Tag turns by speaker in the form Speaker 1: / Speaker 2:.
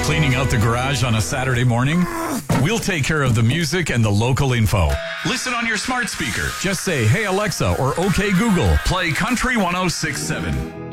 Speaker 1: Cleaning out the garage on a Saturday morning? We'll take care of the music and the local info. Listen on your smart speaker. Just say, "Hey Alexa," or "Okay Google, play Country 106.7."